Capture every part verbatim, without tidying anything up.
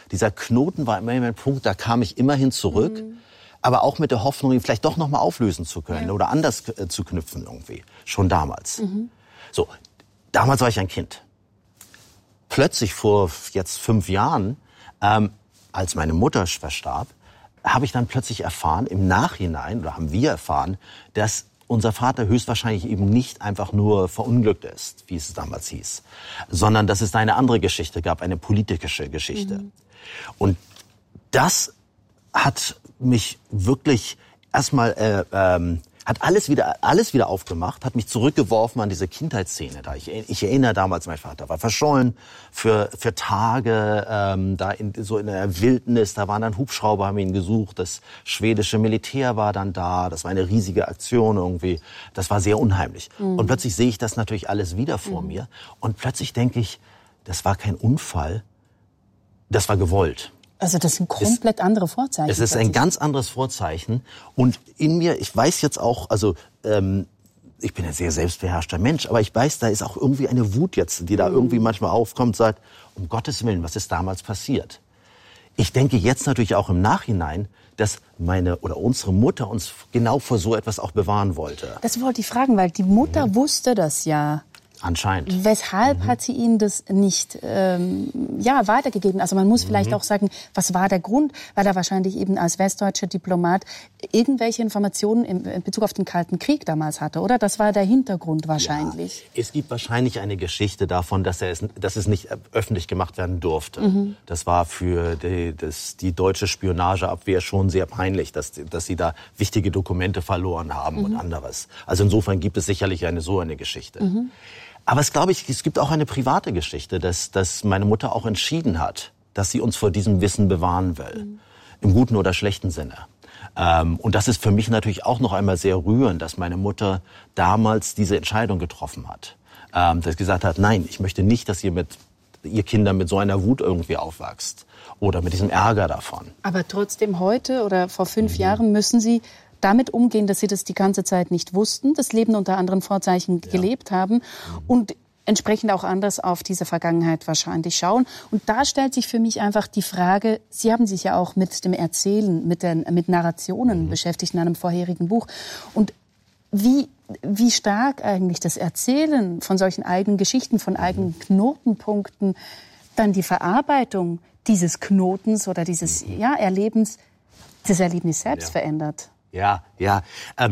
dieser Knoten war immer ein Punkt, da kam ich immerhin zurück. Mhm. Aber auch mit der Hoffnung, ihn vielleicht doch noch mal auflösen zu können ja. oder anders äh, zu knüpfen irgendwie. Schon damals. Mhm. So, damals war ich ein Kind. Plötzlich vor jetzt fünf Jahren, ähm, als meine Mutter verstarb, habe ich dann plötzlich erfahren, im Nachhinein, oder haben wir erfahren, dass unser Vater höchstwahrscheinlich eben nicht einfach nur verunglückt ist, wie es damals hieß, sondern dass es da eine andere Geschichte gab, eine politische Geschichte. Mhm. Und das hat mich wirklich erstmal äh, ähm, hat alles wieder alles wieder aufgemacht, hat mich zurückgeworfen an diese Kindheitsszene da. Ich, ich erinnere damals, mein Vater war verschollen für für Tage ähm, da in so in der Wildnis. Da waren dann Hubschrauber, haben ihn gesucht. Das schwedische Militär war dann da. Das war eine riesige Aktion irgendwie. Das war sehr unheimlich. Mhm. Und plötzlich sehe ich das natürlich alles wieder vor mhm. mir. Und plötzlich denke ich, das war kein Unfall, das war gewollt. Also das sind komplett es, andere Vorzeichen. Es ist ein ganz anderes Vorzeichen. Und in mir, ich weiß jetzt auch, also ähm, ich bin ein sehr selbstbeherrschter Mensch, aber ich weiß, da ist auch irgendwie eine Wut jetzt, die da mhm. irgendwie manchmal aufkommt, sagt, um Gottes Willen, was ist damals passiert? Ich denke jetzt natürlich auch im Nachhinein, dass meine oder unsere Mutter uns genau vor so etwas auch bewahren wollte. Das wollte ich fragen, weil die Mutter mhm. wusste das ja. Anscheinend. Weshalb mhm. hat sie Ihnen das nicht ähm, ja, weitergegeben? Also man muss vielleicht mhm. auch sagen, was war der Grund? Weil er wahrscheinlich eben als westdeutscher Diplomat irgendwelche Informationen in Bezug auf den Kalten Krieg damals hatte, oder? Das war der Hintergrund wahrscheinlich. Ja, es gibt wahrscheinlich eine Geschichte davon, dass, er es, dass es nicht öffentlich gemacht werden durfte. Mhm. Das war für die, das, die deutsche Spionageabwehr schon sehr peinlich, dass, dass sie da wichtige Dokumente verloren haben mhm. und anderes. Also insofern gibt es sicherlich eine so eine Geschichte. Mhm. Aber es, glaube ich, es gibt auch eine private Geschichte, dass, dass meine Mutter auch entschieden hat, dass sie uns vor diesem Wissen bewahren will. Mhm. Im guten oder schlechten Sinne. Ähm, und das ist für mich natürlich auch noch einmal sehr rührend, dass meine Mutter damals diese Entscheidung getroffen hat. Ähm, dass sie gesagt hat, nein, ich möchte nicht, dass ihr mit, ihr Kinder mit so einer Wut irgendwie aufwachst. Oder mit diesem Ärger davon. Aber trotzdem heute oder vor fünf mhm. Jahren müssen Sie damit umgehen, dass sie das die ganze Zeit nicht wussten, das Leben unter anderen Vorzeichen ja. gelebt haben mhm. und entsprechend auch anders auf diese Vergangenheit wahrscheinlich schauen. Und da stellt sich für mich einfach die Frage, Sie haben sich ja auch mit dem Erzählen, mit, den, mit Narrationen mhm. beschäftigt in einem vorherigen Buch. Und wie, wie stark eigentlich das Erzählen von solchen eigenen Geschichten, von eigenen Knotenpunkten, dann die Verarbeitung dieses Knotens oder dieses mhm. ja, Erlebens, das Erlebnis selbst ja. verändert. Ja, ja. Ähm,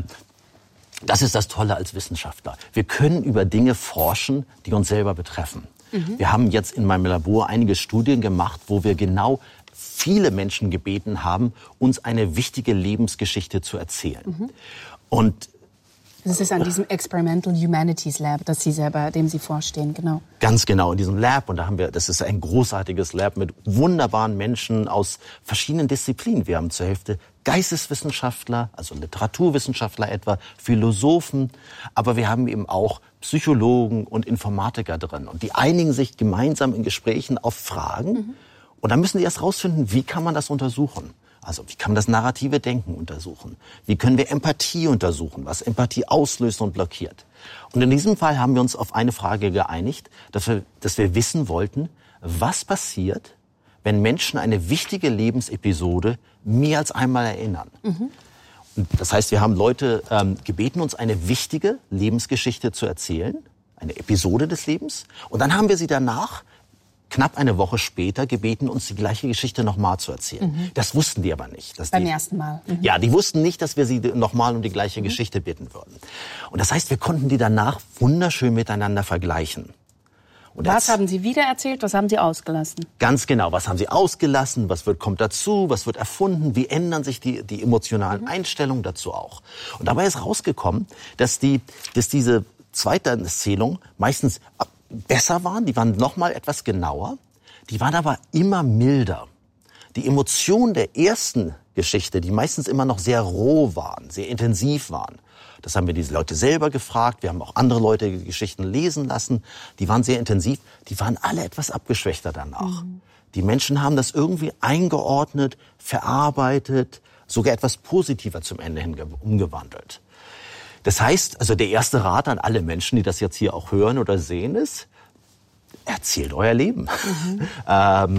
das ist das Tolle als Wissenschaftler. Wir können über Dinge forschen, die uns selber betreffen. Mhm. Wir haben jetzt in meinem Labor einige Studien gemacht, wo wir genau viele Menschen gebeten haben, uns eine wichtige Lebensgeschichte zu erzählen. Mhm. Und das ist an diesem Experimental Humanities Lab, das Sie selber, dem Sie vorstehen, genau. Ganz genau, in diesem Lab. Und da haben wir, das ist ein großartiges Lab mit wunderbaren Menschen aus verschiedenen Disziplinen. Wir haben zur Hälfte Geisteswissenschaftler, also Literaturwissenschaftler etwa, Philosophen. Aber wir haben eben auch Psychologen und Informatiker drin. Und die einigen sich gemeinsam in Gesprächen auf Fragen. Mhm. Und dann müssen die erst rausfinden, wie kann man das untersuchen? Also wie kann man das narrative Denken untersuchen? Wie können wir Empathie untersuchen, was Empathie auslöst und blockiert? Und in diesem Fall haben wir uns auf eine Frage geeinigt, dass wir, dass wir wissen wollten, was passiert, wenn Menschen eine wichtige Lebensepisode mehr als einmal erinnern. Mhm. Und das heißt, wir haben Leute ähm, gebeten, uns eine wichtige Lebensgeschichte zu erzählen, eine Episode des Lebens. Und dann haben wir sie danach knapp eine Woche später gebeten, uns die gleiche Geschichte nochmal zu erzählen. Mhm. Das wussten die aber nicht. Dass Beim die, ersten Mal. Mhm. Ja, die wussten nicht, dass wir sie nochmal um die gleiche mhm. Geschichte bitten würden. Und das heißt, wir konnten die danach wunderschön miteinander vergleichen. Und was haben Sie wieder erzählt, was haben Sie ausgelassen? Ganz genau, was haben Sie ausgelassen, was wird, kommt dazu, was wird erfunden, wie ändern sich die, die emotionalen mhm. Einstellungen dazu auch. Und dabei ist rausgekommen, dass, die, dass diese zweite Erzählung meistens besser waren, die waren noch mal etwas genauer, die waren aber immer milder. Die Emotionen der ersten Geschichte, die meistens immer noch sehr roh waren, sehr intensiv waren. Das haben wir diese Leute selber gefragt, wir haben auch andere Leute die Geschichten lesen lassen, die waren sehr intensiv, die waren alle etwas abgeschwächter danach. Mhm. Die Menschen haben das irgendwie eingeordnet, verarbeitet, sogar etwas positiver zum Ende hin umgewandelt. Das heißt, also der erste Rat an alle Menschen, die das jetzt hier auch hören oder sehen, ist, erzählt euer Leben. Mhm. ähm,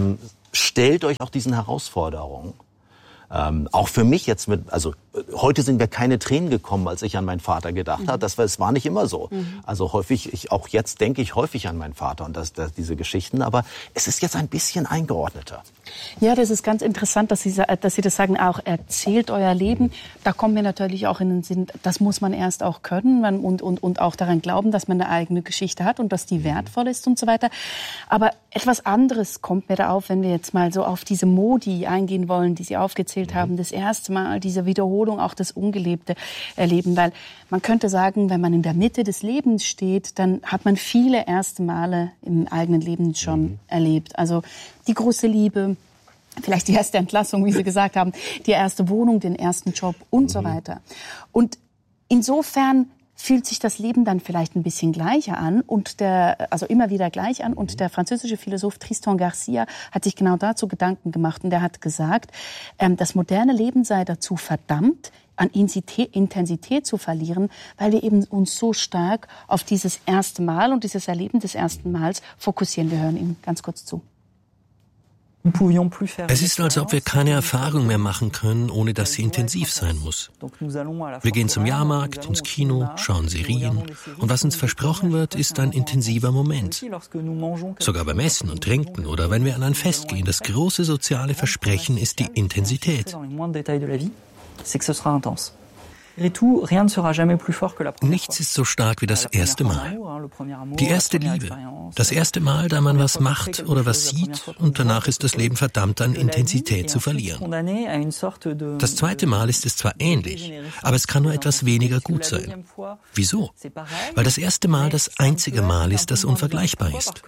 stellt euch auch diesen Herausforderungen. Ähm, auch für mich jetzt mit, also heute sind mir keine Tränen gekommen, als ich an meinen Vater gedacht mhm. habe. Das war, es war nicht immer so. Mhm. Also häufig, ich, auch jetzt denke ich häufig an meinen Vater und das, das, diese Geschichten. Aber es ist jetzt ein bisschen eingeordneter. Ja, das ist ganz interessant, dass Sie, dass Sie das sagen, auch erzählt euer Leben. Mhm. Da kommen wir natürlich auch in den Sinn, das muss man erst auch können und, und, und auch daran glauben, dass man eine eigene Geschichte hat und dass die wertvoll ist und so weiter. Aber etwas anderes kommt mir da auf, wenn wir jetzt mal so auf diese Modi eingehen wollen, die Sie aufgezählt mhm. haben. Das erste Mal diese Wiederholung, auch das Ungelebte erleben. Weil man könnte sagen, wenn man in der Mitte des Lebens steht, dann hat man viele erste Male im eigenen Leben schon mhm. erlebt. Also die große Liebe, vielleicht die erste Entlassung, wie Sie gesagt haben, die erste Wohnung, den ersten Job und mhm. so weiter. Und insofern fühlt sich das Leben dann vielleicht ein bisschen gleicher an und der, also immer wieder gleich an. Und der französische Philosoph Tristan Garcia hat sich genau dazu Gedanken gemacht und er hat gesagt, ähm, das moderne Leben sei dazu verdammt, an Intensität zu verlieren, weil wir eben uns so stark auf dieses erste Mal und dieses Erleben des ersten Mals fokussieren. Wir hören Ihnen ganz kurz zu. Es ist, als ob wir keine Erfahrung mehr machen können, ohne dass sie intensiv sein muss. Wir gehen zum Jahrmarkt, ins Kino, schauen Serien und was uns versprochen wird, ist ein intensiver Moment. Sogar beim Essen und Trinken oder wenn wir an ein Fest gehen, das große soziale Versprechen ist die Intensität. Nichts ist so stark wie das erste Mal. Die erste Liebe. Das erste Mal, da man was macht oder was sieht und danach ist das Leben verdammt an Intensität zu verlieren. Das zweite Mal ist es zwar ähnlich, aber es kann nur etwas weniger gut sein. Wieso? Weil das erste Mal das einzige Mal ist, das unvergleichbar ist.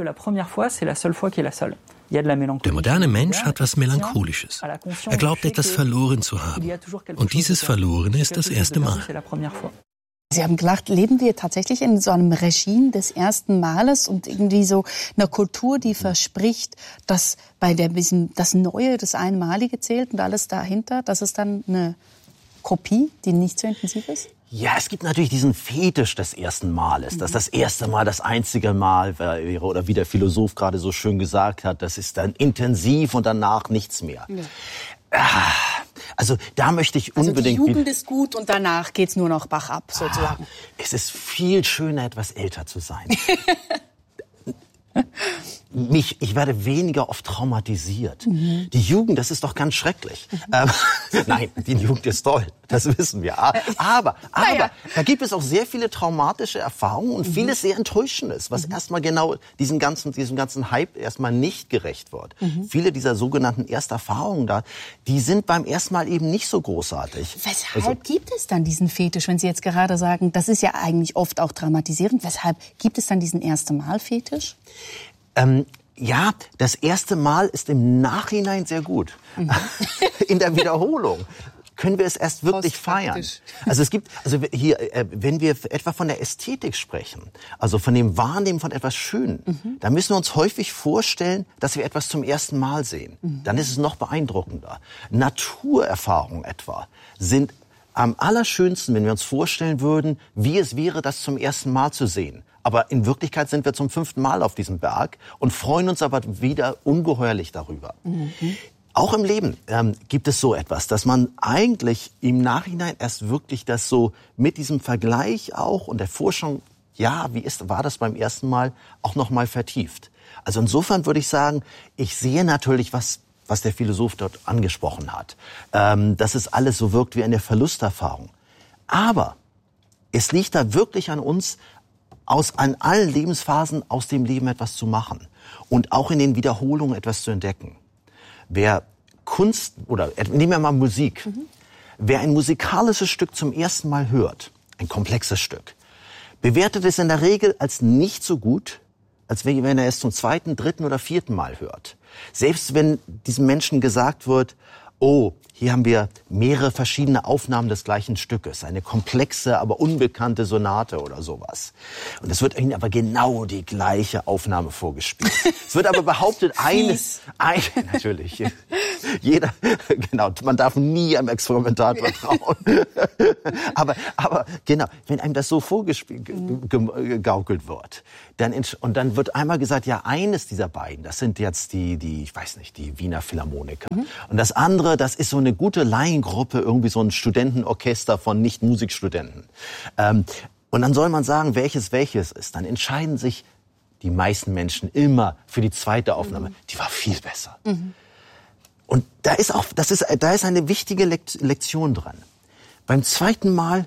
Der moderne Mensch hat was Melancholisches. Er glaubt, etwas verloren zu haben. Und dieses Verlorene ist das erste Mal. Sie haben gelacht, leben wir tatsächlich in so einem Regime des ersten Males und irgendwie so einer Kultur, die verspricht, dass bei der bisschen das Neue, das Einmalige zählt und alles dahinter, dass es dann eine Kopie, die nicht so intensiv ist? Ja, es gibt natürlich diesen Fetisch des ersten Males, dass das erste Mal das einzige Mal wäre, oder wie der Philosoph gerade so schön gesagt hat, das ist dann intensiv und danach nichts mehr. Ja. Also da möchte ich unbedingt... Also die Jugend ist gut und danach geht's nur noch Bach ab, sozusagen. Es ist viel schöner, etwas älter zu sein. Mich, ich werde weniger oft traumatisiert. Mhm. Die Jugend, das ist doch ganz schrecklich. Mhm. Ähm, nein, die Jugend ist toll, das wissen wir. Aber, aber naja. Da gibt es auch sehr viele traumatische Erfahrungen und mhm. vieles sehr Enttäuschendes, was mhm. erstmal genau diesem ganzen, diesem ganzen Hype erstmal nicht gerecht wird. Mhm. Viele dieser sogenannten Ersterfahrungen da, die sind beim ersten Mal eben nicht so großartig. Weshalb also, gibt es dann diesen Fetisch, wenn Sie jetzt gerade sagen, das ist ja eigentlich oft auch traumatisierend, weshalb gibt es dann diesen Erste-Mal-Fetisch? Ähm, ja, das erste Mal ist im Nachhinein sehr gut. Mhm. In der Wiederholung können wir es erst wirklich feiern. Also es gibt, also hier, äh, wenn wir etwa von der Ästhetik sprechen, also von dem Wahrnehmen von etwas Schönen, mhm. dann müssen wir uns häufig vorstellen, dass wir etwas zum ersten Mal sehen. Mhm. Dann ist es noch beeindruckender. Naturerfahrungen etwa sind am allerschönsten, wenn wir uns vorstellen würden, wie es wäre, das zum ersten Mal zu sehen. Aber in Wirklichkeit sind wir zum fünften Mal auf diesem Berg und freuen uns aber wieder ungeheuerlich darüber. Mhm. Auch im Leben ähm, gibt es so etwas, dass man eigentlich im Nachhinein erst wirklich das so mit diesem Vergleich auch und der Forschung, ja, wie ist, war das beim ersten Mal, auch noch mal vertieft. Also insofern würde ich sagen, ich sehe natürlich, was, was der Philosoph dort angesprochen hat, ähm, dass es alles so wirkt wie eine Verlusterfahrung. Aber es liegt da wirklich an uns, aus an allen Lebensphasen aus dem Leben etwas zu machen und auch in den Wiederholungen etwas zu entdecken. Wer Kunst, oder nehmen wir mal Musik, mhm. wer ein musikalisches Stück zum ersten Mal hört, ein komplexes Stück, bewertet es in der Regel als nicht so gut, als wenn er es zum zweiten, dritten oder vierten Mal hört. Selbst wenn diesem Menschen gesagt wird, oh, hier haben wir mehrere verschiedene Aufnahmen des gleichen Stückes, eine komplexe, aber unbekannte Sonate oder sowas. Und es wird ihnen aber genau die gleiche Aufnahme vorgespielt. Es wird aber behauptet, eine, eine natürlich, Jeder, genau, man darf nie einem Experimentat vertrauen. aber, aber genau, wenn einem das so vorgegaukelt wird, dann und dann wird einmal gesagt, ja, eines dieser beiden, das sind jetzt die, die, ich weiß nicht, die Wiener Philharmoniker. Mhm. Und das andere, das ist so eine gute Laiengruppe, irgendwie so ein Studentenorchester von Nicht-Musikstudenten. Ähm, und dann soll man sagen, welches welches ist. Dann entscheiden sich die meisten Menschen immer für die zweite Aufnahme. Mhm. Die war viel besser. Mhm. Und da ist auch, das ist, da ist eine wichtige Lektion dran. Beim zweiten Mal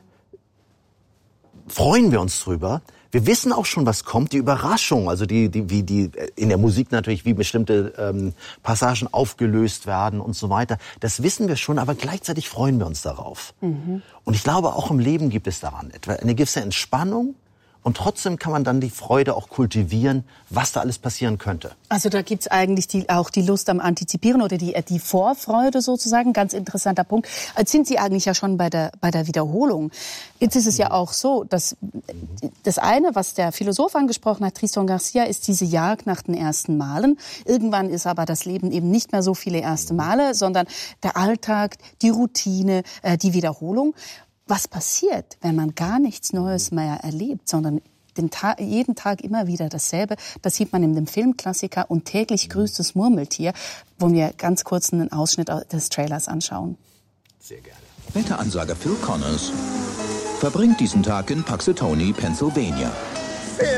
freuen wir uns drüber. Wir wissen auch schon, was kommt. Die Überraschung, also die, die, wie die in der Musik natürlich, wie bestimmte ähm, Passagen aufgelöst werden und so weiter. Das wissen wir schon, aber gleichzeitig freuen wir uns darauf. Mhm. Und ich glaube, auch im Leben gibt es daran etwa eine gewisse Entspannung. Und trotzdem kann man dann die Freude auch kultivieren, was da alles passieren könnte. Also da gibt's eigentlich die, auch die Lust am Antizipieren oder die, die Vorfreude sozusagen. Ganz interessanter Punkt. Jetzt sind Sie eigentlich ja schon bei der, bei der Wiederholung. Jetzt ist es ja auch so, dass das eine, was der Philosoph angesprochen hat, Tristan Garcia, ist diese Jagd nach den ersten Malen. Irgendwann ist aber das Leben eben nicht mehr so viele erste Male, sondern der Alltag, die Routine, die Wiederholung. Was passiert, wenn man gar nichts Neues mehr erlebt, sondern den Ta- jeden Tag immer wieder dasselbe? Das sieht man in dem Filmklassiker Und täglich grüßt das Murmeltier, wo wir ganz kurz einen Ausschnitt des Trailers anschauen. Sehr gerne. Wetteransager Phil Connors verbringt diesen Tag in Puxatawny, Pennsylvania. Phil?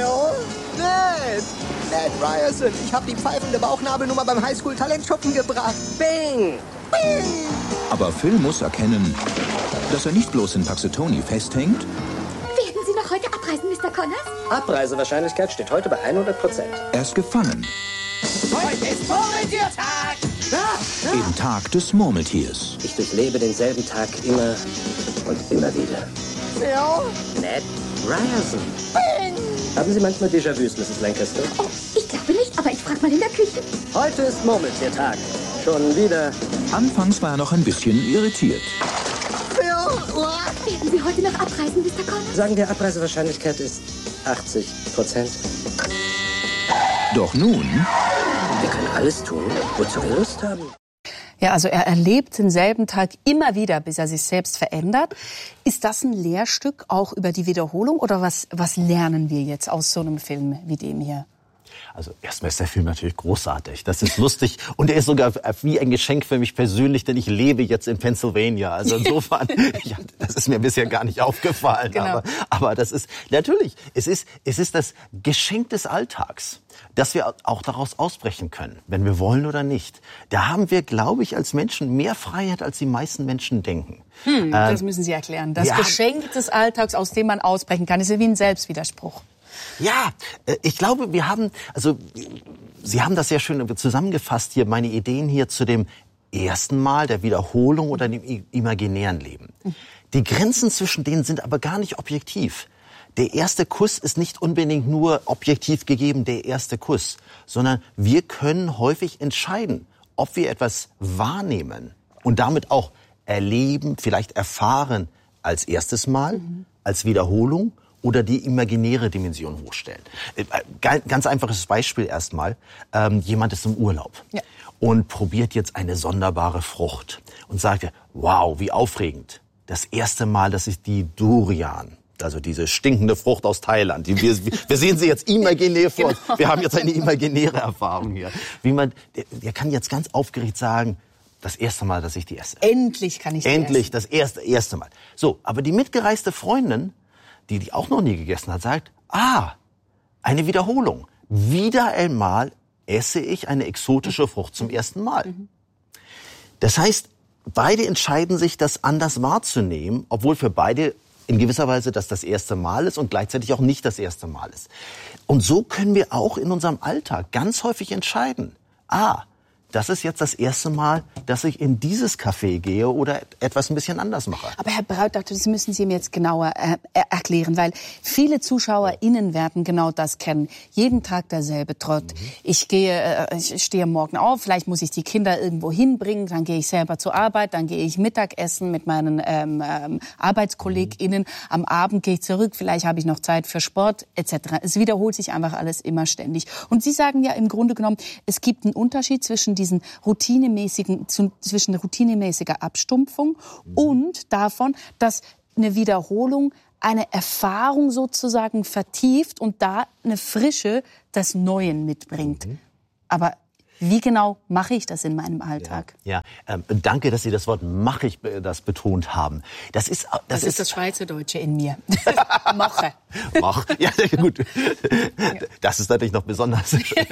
Ned! Ned Ryerson! Ich habe die pfeifende Bauchnabelnummer beim Highschool-Talentschuppen gebracht. Bing! Bing! Aber Phil muss erkennen, dass er nicht bloß in Puxatawny festhängt. Werden Sie noch heute abreisen, Mister Connors? Abreisewahrscheinlichkeit steht heute bei hundert Prozent. Er ist gefangen. Heute ist Murmeltiertag! Ah, ah. Im Tag des Murmeltiers. Ich durchlebe denselben Tag immer und immer wieder. Phil? Ned Ryerson. Bing! Haben Sie manchmal Déjà-vus, Misses Lancaster? Oh, ich glaube nicht, aber ich frage mal in der Küche. Heute ist Murmeltiertag. Schon wieder. Anfangs war er noch ein bisschen irritiert. Werden Sie heute noch abreisen, Mister Connors? Sagen wir, Abreisewahrscheinlichkeit ist achtzig Prozent. Doch nun... Wir können alles tun, wozu wir Lust haben. Ja, also er erlebt denselben Tag immer wieder, bis er sich selbst verändert. Ist das ein Lehrstück auch über die Wiederholung oder was, was lernen wir jetzt aus so einem Film wie dem hier? Also erstmal ist der Film natürlich großartig. Das ist lustig und er ist sogar wie ein Geschenk für mich persönlich, denn ich lebe jetzt in Pennsylvania. Also insofern, ja, das ist mir bisher gar nicht aufgefallen. Genau. Aber, aber das ist natürlich, es ist, es ist das Geschenk des Alltags, dass wir auch daraus ausbrechen können, wenn wir wollen oder nicht. Da haben wir, glaube ich, als Menschen mehr Freiheit, als die meisten Menschen denken. Hm, das müssen Sie erklären. Das ja, Geschenk des Alltags, aus dem man ausbrechen kann, ist ja wie ein Selbstwiderspruch. Ja, ich glaube, wir haben, also Sie haben das sehr schön zusammengefasst hier, meine Ideen hier zu dem ersten Mal, der Wiederholung oder dem imaginären Leben. Die Grenzen zwischen denen sind aber gar nicht objektiv. Der erste Kuss ist nicht unbedingt nur objektiv gegeben, der erste Kuss, sondern wir können häufig entscheiden, ob wir etwas wahrnehmen und damit auch erleben, vielleicht erfahren als erstes Mal, mhm. als Wiederholung oder die imaginäre Dimension hochstellen. Ganz einfaches Beispiel erstmal. Ähm, jemand ist im Urlaub ja. und probiert jetzt eine sonderbare Frucht und sagt, wow, wie aufregend. Das erste Mal, dass ich die Durian, also diese stinkende Frucht aus Thailand, die wir, wir sehen sie jetzt imaginär vor uns. Genau. Wir haben jetzt eine imaginäre Erfahrung hier. Wie man, der, der kann jetzt ganz aufgeregt sagen, das erste Mal, dass ich die esse. Endlich kann ich die Endlich, essen. das erste, erste Mal. So, aber die mitgereiste Freundin, die die auch noch nie gegessen hat, sagt, ah, eine Wiederholung. Wieder einmal esse ich eine exotische Frucht zum ersten Mal. Das heißt, beide entscheiden sich, das anders wahrzunehmen, obwohl für beide in gewisser Weise das das erste Mal ist und gleichzeitig auch nicht das erste Mal ist. Und so können wir auch in unserem Alltag ganz häufig entscheiden, ah, das ist jetzt das erste Mal, dass ich in dieses Café gehe oder etwas ein bisschen anders mache. Aber Herr Braut, das müssen Sie mir jetzt genauer äh, erklären, weil viele ZuschauerInnen werden genau das kennen. Jeden Tag derselbe Trott. Mhm. Ich gehe, äh, ich stehe morgen auf, vielleicht muss ich die Kinder irgendwo hinbringen, dann gehe ich selber zur Arbeit, dann gehe ich Mittagessen mit meinen ähm, ähm, ArbeitskollegInnen. Mhm. Am Abend gehe ich zurück, vielleicht habe ich noch Zeit für Sport et cetera. Es wiederholt sich einfach alles immer ständig. Und Sie sagen ja im Grunde genommen, es gibt einen Unterschied zwischen diesen routinemäßigen, zwischen routinemäßiger Abstumpfung und davon, dass eine Wiederholung eine Erfahrung sozusagen vertieft und da eine Frische des Neuen mitbringt. Mhm. Aber wie genau mache ich das in meinem Alltag? Ja, ja. Ähm, danke, dass Sie das Wort mache ich das betont haben. Das ist das, das ist, ist das Schweizerdeutsche in mir. Mache. Mach. Ja, gut. Das ist natürlich noch besonders schön.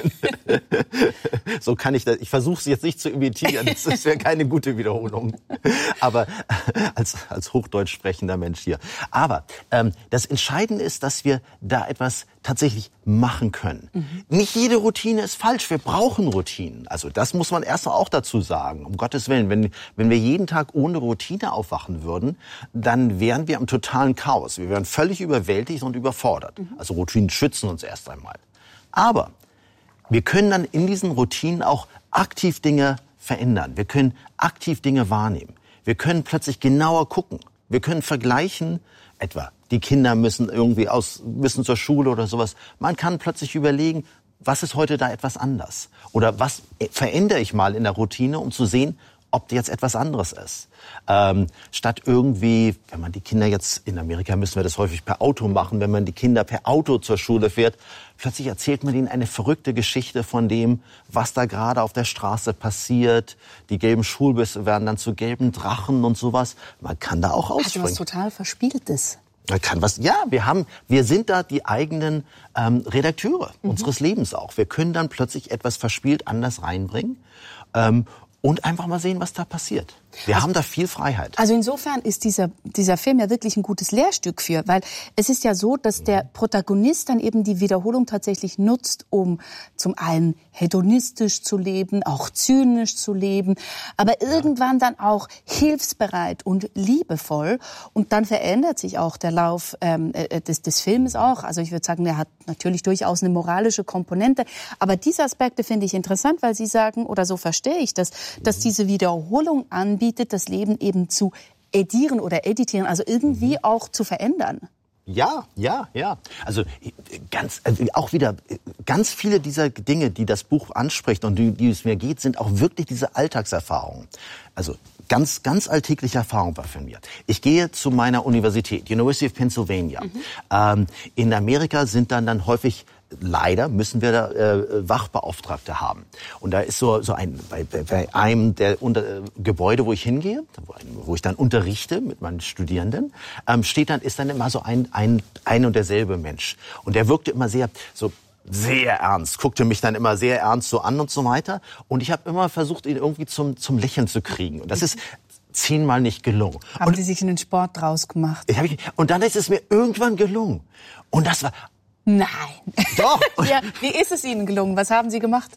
So kann ich das. Ich versuche es jetzt nicht zu imitieren. Das wäre keine gute Wiederholung. Aber als als Hochdeutsch sprechender Mensch hier. Aber ähm, das Entscheidende ist, dass wir da etwas tatsächlich machen können. Mhm. Nicht jede Routine ist falsch. Wir brauchen Routinen. Also das muss man erst auch dazu sagen. Um Gottes Willen, wenn, wenn wir jeden Tag ohne Routine aufwachen würden, dann wären wir im totalen Chaos. Wir wären völlig überwältigt und überfordert. Mhm. Also Routinen schützen uns erst einmal. Aber wir können dann in diesen Routinen auch aktiv Dinge verändern. Wir können aktiv Dinge wahrnehmen. Wir können plötzlich genauer gucken. Wir können vergleichen, etwa die Kinder müssen irgendwie aus, müssen zur Schule oder sowas. Man kann plötzlich überlegen, was ist heute da etwas anders? Oder was verändere ich mal in der Routine, um zu sehen, ob jetzt etwas anderes ist. Ähm, statt irgendwie, wenn man die Kinder jetzt, in Amerika müssen wir das häufig per Auto machen, wenn man die Kinder per Auto zur Schule fährt, plötzlich erzählt man ihnen eine verrückte Geschichte von dem, was da gerade auf der Straße passiert. Die gelben Schulbusse werden dann zu gelben Drachen und sowas. Man kann da auch ausspringen. Also was total Verspieltes. Man kann was, ja, wir haben, wir sind da die eigenen ähm, Redakteure mhm. unseres Lebens auch. Wir können dann plötzlich etwas verspielt anders reinbringen ähm, und einfach mal sehen, was da passiert. Wir also, haben da viel Freiheit. Also insofern ist dieser, dieser Film ja wirklich ein gutes Lehrstück für, weil es ist ja so, dass der Protagonist dann eben die Wiederholung tatsächlich nutzt, um zum einen hedonistisch zu leben, auch zynisch zu leben, aber irgendwann dann auch hilfsbereit und liebevoll. Und dann verändert sich auch der Lauf ähm, des, des Filmes auch. Also ich würde sagen, der hat natürlich durchaus eine moralische Komponente. Aber diese Aspekte finde ich interessant, weil Sie sagen, oder so verstehe ich das, dass diese Wiederholung anbietet, das Leben eben zu edieren oder editieren, also irgendwie auch zu verändern. Ja, ja, ja. Also ganz, also auch wieder ganz viele dieser Dinge, die das Buch anspricht und die, die es mir geht, sind auch wirklich diese Alltagserfahrungen. Also ganz, ganz alltägliche Erfahrung war von mir. Ich gehe zu meiner Universität, University of Pennsylvania. Mhm. Ähm, in Amerika sind dann dann häufig leider müssen wir da äh, Wachbeauftragte haben. Und da ist so, so ein, bei, bei einem der unter, äh, Gebäude, wo ich hingehe, wo, wo ich dann unterrichte mit meinen Studierenden, ähm, steht dann, ist dann immer so ein, ein, ein und derselbe Mensch. Und der wirkte immer sehr, so, sehr ernst, guckte mich dann immer sehr ernst so an und so weiter. Und ich habe immer versucht, ihn irgendwie zum, zum Lächeln zu kriegen. Und das ist zehnmal nicht gelungen. Haben und, Sie sich einen Sport draus gemacht? Ich hab, und dann ist es mir irgendwann gelungen. Und das war... Nein. Doch. Ja, wie ist es Ihnen gelungen? Was haben Sie gemacht?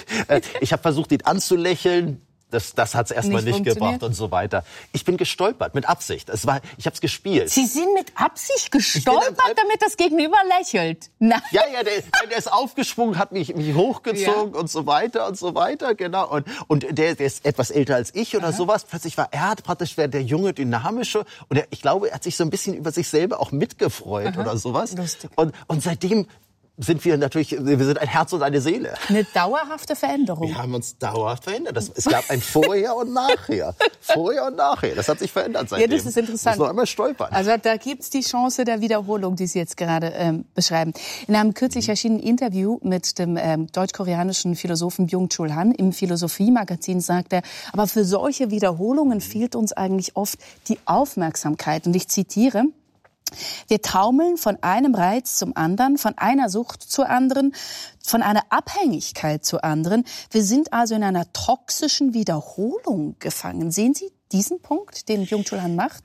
Ich habe versucht, ihn anzulächeln. Das, das hat es erstmal nicht, nicht gebracht und so weiter. Ich bin gestolpert, mit Absicht. Es war, ich habe es gespielt. Sie sind mit Absicht gestolpert, damit das Gegenüber lächelt? Nein. Ja, ja, der, der ist aufgesprungen, hat mich, mich hochgezogen ja. und so weiter und so weiter, genau. Und, und der, der ist etwas älter als ich oder Aha. sowas. Plötzlich war er praktisch der, der junge, dynamische. Und er, ich glaube, er hat sich so ein bisschen über sich selber auch mitgefreut Aha. oder sowas. Lustig. Und, und seitdem sind wir natürlich, wir sind ein Herz und eine Seele. Eine dauerhafte Veränderung. Wir haben uns dauerhaft verändert. Das, es gab ein Vorher und Nachher. Vorher und Nachher. Das hat sich verändert seitdem. Ja, das ist interessant. Muss noch einmal stolpern. Also da gibt's die Chance der Wiederholung, die Sie jetzt gerade ähm, beschreiben. In einem kürzlich erschienenen Interview mit dem ähm, deutsch-koreanischen Philosophen Byung-Chul Han im Philosophie-Magazin sagt er, aber für solche Wiederholungen fehlt uns eigentlich oft die Aufmerksamkeit. Und ich zitiere: Wir taumeln von einem Reiz zum anderen, von einer Sucht zur anderen, von einer Abhängigkeit zur anderen. Wir sind also in einer toxischen Wiederholung gefangen. Sehen Sie diesen Punkt, den Byung-Chul Han macht?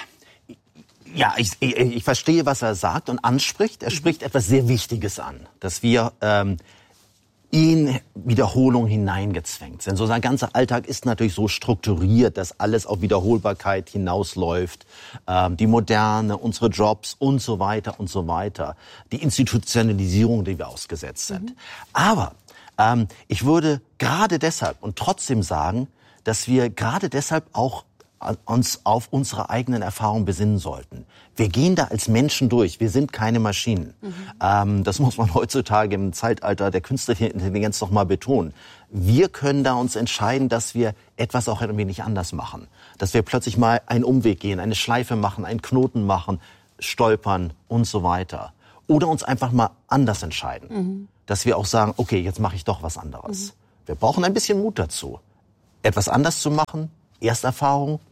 Ja, ich, ich, ich verstehe, was er sagt und anspricht. Er spricht etwas sehr Wichtiges an, dass wir ähm, in Wiederholung hineingezwängt sind. So sein ganzer Alltag ist natürlich so strukturiert, dass alles auf Wiederholbarkeit hinausläuft. Ähm, die Moderne, unsere Jobs und so weiter und so weiter. Die Institutionalisierung, die wir ausgesetzt sind. Mhm. Aber ähm, ich würde gerade deshalb und trotzdem sagen, dass wir gerade deshalb auch uns auf unsere eigenen Erfahrungen besinnen sollten. Wir gehen da als Menschen durch. Wir sind keine Maschinen. Mhm. Ähm, das muss man heutzutage im Zeitalter der künstlichen Intelligenz noch mal betonen. Wir können da uns entscheiden, dass wir etwas auch ein wenig anders machen. Dass wir plötzlich mal einen Umweg gehen, eine Schleife machen, einen Knoten machen, stolpern und so weiter. Oder uns einfach mal anders entscheiden. Mhm. Dass wir auch sagen, okay, jetzt mache ich doch was anderes. Mhm. Wir brauchen ein bisschen Mut dazu. Etwas anders zu machen, Ersterfahrung,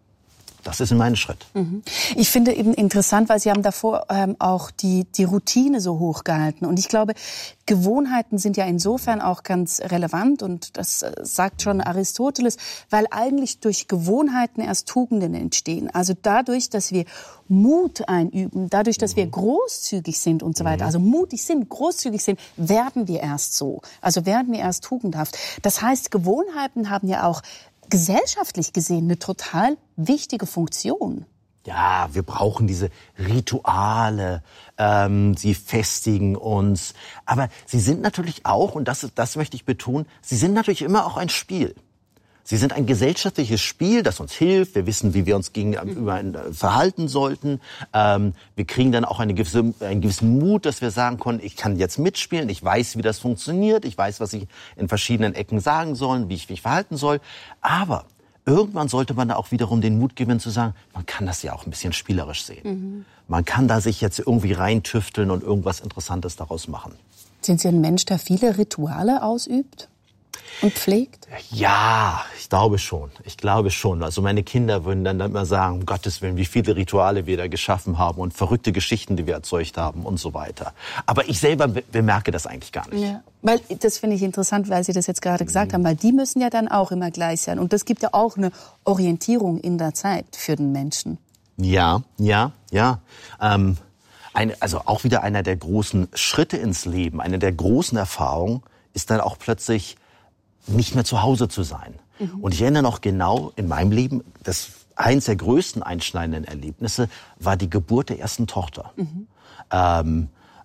das ist mein Schritt. Mhm. Ich finde eben interessant, weil Sie haben davor ähm, auch die, die Routine so hoch gehalten. Und ich glaube, Gewohnheiten sind ja insofern auch ganz relevant. Und das äh, sagt schon Aristoteles, weil eigentlich durch Gewohnheiten erst Tugenden entstehen. Also dadurch, dass wir Mut einüben, dadurch, dass wir großzügig sind und so weiter, also mutig sind, großzügig sind, werden wir erst so. Also werden wir erst tugendhaft. Das heißt, Gewohnheiten haben ja auch gesellschaftlich gesehen eine total wichtige Funktion. Ja, wir brauchen diese Rituale, ähm, sie festigen uns. Aber sie sind natürlich auch, und das, das möchte ich betonen, sie sind natürlich immer auch ein Spiel. Sie sind ein gesellschaftliches Spiel, das uns hilft. Wir wissen, wie wir uns gegenüber verhalten sollten. Ähm, wir kriegen dann auch eine gewisse, einen gewissen Mut, dass wir sagen können, ich kann jetzt mitspielen, ich weiß, wie das funktioniert, ich weiß, was ich in verschiedenen Ecken sagen soll, wie ich mich verhalten soll. Aber irgendwann sollte man da auch wiederum den Mut gewinnen zu sagen, man kann das ja auch ein bisschen spielerisch sehen. Mhm. Man kann da sich jetzt irgendwie reintüfteln und irgendwas Interessantes daraus machen. Sind Sie ein Mensch, der viele Rituale ausübt und pflegt? Ja, ich glaube schon. Ich glaube schon. Also meine Kinder würden dann immer sagen, um Gottes Willen, wie viele Rituale wir da geschaffen haben und verrückte Geschichten, die wir erzeugt haben und so weiter. Aber ich selber bemerke das eigentlich gar nicht. Ja, weil das finde ich interessant, weil Sie das jetzt gerade gesagt mhm. haben, weil die müssen ja dann auch immer gleich sein. Und das gibt ja auch eine Orientierung in der Zeit für den Menschen. Ja, ja, ja. Ähm, eine, also auch wieder einer der großen Schritte ins Leben, eine der großen Erfahrungen ist dann auch plötzlich nicht mehr zu Hause zu sein. Mhm. Und ich erinnere noch genau in meinem Leben, das eins der größten einschneidenden Erlebnisse war die Geburt der ersten Tochter. Mhm. Ähm,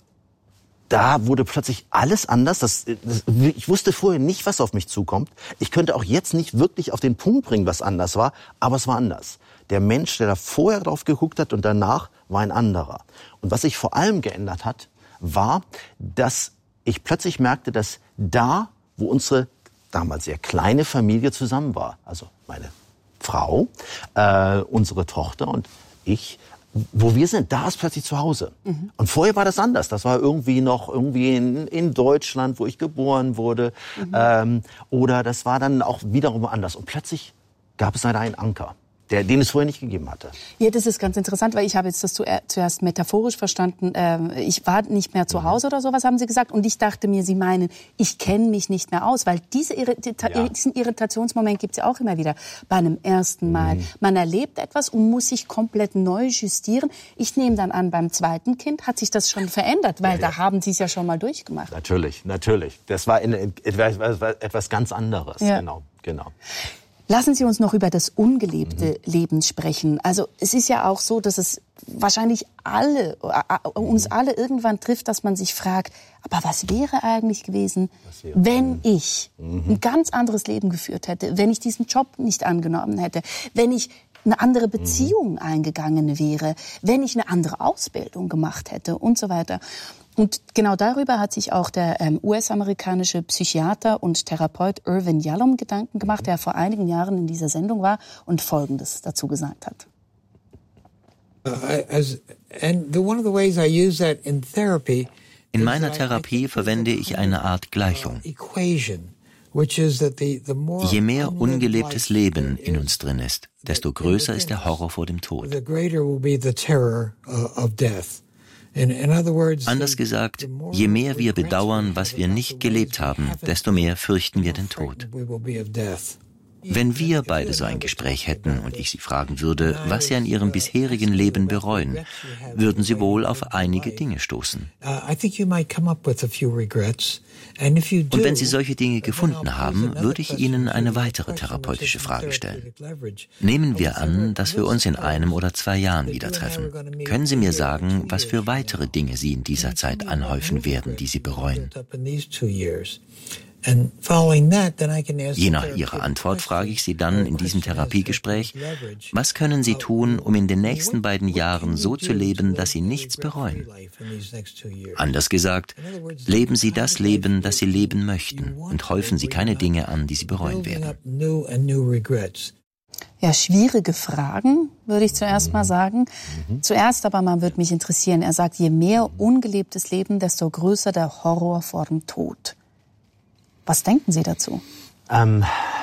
da wurde plötzlich alles anders. Das, das, ich wusste vorher nicht, was auf mich zukommt. Ich könnte auch jetzt nicht wirklich auf den Punkt bringen, was anders war, aber es war anders. Der Mensch, der da vorher drauf geguckt hat und danach, war ein anderer. Und was sich vor allem geändert hat, war, dass ich plötzlich merkte, dass da, wo unsere damals sehr kleine Familie zusammen war, also meine Frau, äh, unsere Tochter und ich, wo wir sind, da ist plötzlich zu Hause. Mhm. Und vorher war das anders. Das war irgendwie noch irgendwie in, in Deutschland, wo ich geboren wurde. Mhm. Ähm, oder das war dann auch wiederum anders. Und plötzlich gab es leider einen Anker, der, den es vorher nicht gegeben hatte. Ja, das ist ganz interessant, weil ich habe jetzt das zuerst metaphorisch verstanden. Ähm, ich war nicht mehr zu Hause oder sowas, haben Sie gesagt. Und ich dachte mir, Sie meinen, ich kenne mich nicht mehr aus. Weil diese Irrita- ja. diesen Irritationsmoment gibt es ja auch immer wieder bei einem ersten Mal. Mhm. Man erlebt etwas und muss sich komplett neu justieren. Ich nehme dann an, beim zweiten Kind hat sich das schon verändert, weil ja, ja. da haben Sie es ja schon mal durchgemacht. Natürlich, natürlich. Das war in, in, etwas, etwas ganz anderes. Ja. Genau, genau. Lassen Sie uns noch über das ungelebte mhm. Leben sprechen. Also es ist ja auch so, dass es wahrscheinlich alle, äh, uns alle irgendwann trifft, dass man sich fragt, aber was wäre eigentlich gewesen, wäre, wenn ich mhm. ein ganz anderes Leben geführt hätte, wenn ich diesen Job nicht angenommen hätte, wenn ich eine andere Beziehung mhm. eingegangen wäre, wenn ich eine andere Ausbildung gemacht hätte und so weiter. Und genau darüber hat sich auch der ähm, U S-amerikanische Psychiater und Therapeut Irvin Yalom Gedanken gemacht, der vor einigen Jahren in dieser Sendung war und Folgendes dazu gesagt hat. In meiner Therapie verwende ich eine Art Gleichung. Je mehr ungelebtes Leben in uns drin ist, desto größer ist der Horror vor dem Tod. Anders gesagt, je mehr wir bedauern, was wir nicht gelebt haben, desto mehr fürchten wir den Tod. Wenn wir beide so ein Gespräch hätten und ich Sie fragen würde, was Sie an Ihrem bisherigen Leben bereuen, würden Sie wohl auf einige Dinge stoßen. Und wenn Sie solche Dinge gefunden haben, würde ich Ihnen eine weitere therapeutische Frage stellen. Nehmen wir an, dass wir uns in einem oder zwei Jahren wieder treffen. Können Sie mir sagen, was für weitere Dinge Sie in dieser Zeit anhäufen werden, die Sie bereuen? Je nach Ihrer Antwort frage ich Sie dann in diesem Therapiegespräch, was können Sie tun, um in den nächsten beiden Jahren so zu leben, dass Sie nichts bereuen? Anders gesagt, leben Sie das Leben, das Sie leben möchten und häufen Sie keine Dinge an, die Sie bereuen werden. Ja, schwierige Fragen, würde ich zuerst mal sagen. Mhm. Zuerst aber mal würde mich interessieren, er sagt, je mehr ungelebtes Leben, desto größer der Horror vor dem Tod. Was denken Sie dazu? Ähm,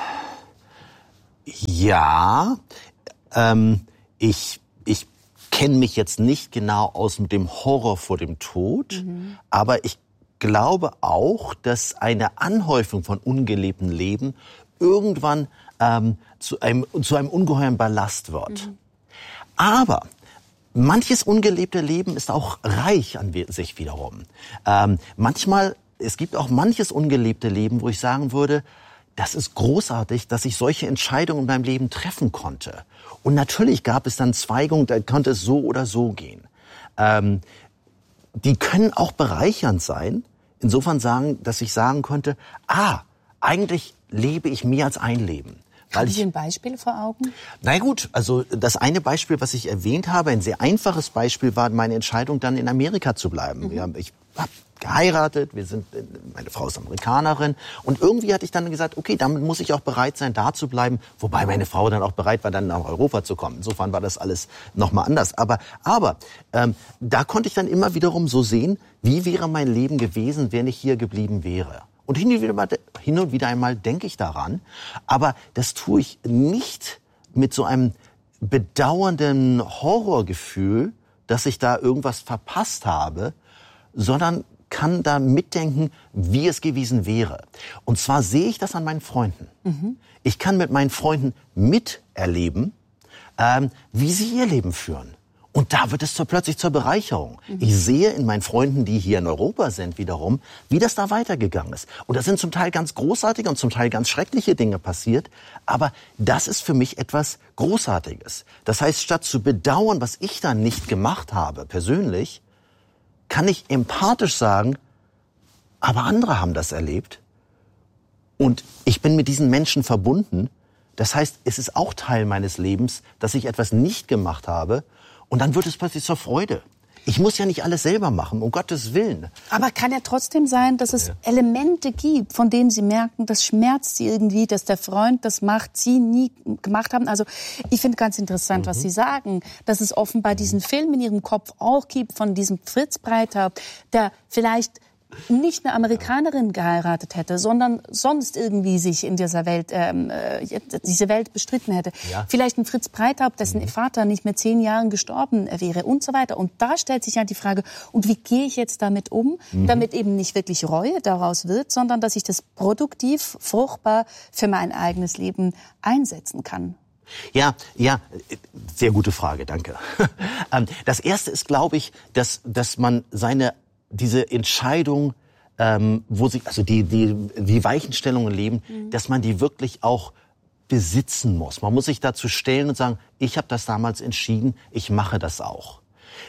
ja, ähm, ich, ich kenne mich jetzt nicht genau aus mit dem Horror vor dem Tod, mhm. aber ich glaube auch, dass eine Anhäufung von ungelebtem Leben irgendwann ähm, zu einem, zu einem ungeheuren Ballast wird. Mhm. Aber manches ungelebte Leben ist auch reich an sich wiederum. Ähm, manchmal, es gibt auch manches ungelebte Leben, wo ich sagen würde, das ist großartig, dass ich solche Entscheidungen in meinem Leben treffen konnte. Und natürlich gab es dann Zweigungen, da konnte es so oder so gehen. Ähm, die können auch bereichernd sein, insofern sagen, dass ich sagen konnte, ah, eigentlich lebe ich mehr als ein Leben. Haben Sie ein Beispiel vor Augen? Na gut, also das eine Beispiel, was ich erwähnt habe, ein sehr einfaches Beispiel war meine Entscheidung, dann in Amerika zu bleiben. Mhm. Ja, ich habe geheiratet, wir sind, meine Frau ist Amerikanerin und irgendwie hatte ich dann gesagt, okay, damit muss ich auch bereit sein, da zu bleiben, wobei meine Frau dann auch bereit war, dann nach Europa zu kommen. Insofern war das alles nochmal anders. Aber, aber ähm, da konnte ich dann immer wiederum so sehen, wie wäre mein Leben gewesen, wenn ich hier geblieben wäre. Und hin und, wieder mal, hin und wieder einmal denke ich daran, aber das tue ich nicht mit so einem bedauernden Horrorgefühl, dass ich da irgendwas verpasst habe, sondern kann da mitdenken, wie es gewesen wäre. Und zwar sehe ich das an meinen Freunden. Mhm. Ich kann mit meinen Freunden miterleben, ähm, wie sie ihr Leben führen. Und da wird es zur, plötzlich zur Bereicherung. Mhm. Ich sehe in meinen Freunden, die hier in Europa sind, wiederum, wie das da weitergegangen ist. Und da sind zum Teil ganz großartige und zum Teil ganz schreckliche Dinge passiert. Aber das ist für mich etwas Großartiges. Das heißt, statt zu bedauern, was ich da nicht gemacht habe, persönlich, kann ich empathisch sagen, aber andere haben das erlebt. Und ich bin mit diesen Menschen verbunden. Das heißt, es ist auch Teil meines Lebens, dass ich etwas nicht gemacht habe. Und dann wird es plötzlich zur Freude. Ich muss ja nicht alles selber machen, um Gottes Willen. Aber kann ja trotzdem sein, dass es ja. Elemente gibt, von denen Sie merken, das schmerzt Sie irgendwie, dass der Freund das macht, Sie nie gemacht haben. Also ich finde ganz interessant, mhm. was Sie sagen, dass es offenbar diesen Film in Ihrem Kopf auch gibt von diesem Fritz Breithaupt, der vielleicht nicht eine Amerikanerin geheiratet hätte, sondern sonst irgendwie sich in dieser Welt, ähm, diese Welt bestritten hätte. Ja. Vielleicht ein Fritz Breithaupt, dessen mhm. Vater nicht mehr zehn Jahren gestorben wäre und so weiter. Und da stellt sich ja die Frage, und wie gehe ich jetzt damit um, mhm. damit eben nicht wirklich Reue daraus wird, sondern dass ich das produktiv, fruchtbar für mein eigenes Leben einsetzen kann. Ja, ja, sehr gute Frage, danke. Das Erste ist, glaube ich, dass, dass man seine diese Entscheidung, ähm, wo sich, also die, die, die Weichenstellungen leben, mhm. dass man die wirklich auch besitzen muss. Man muss sich dazu stellen und sagen, ich habe das damals entschieden, ich mache das auch.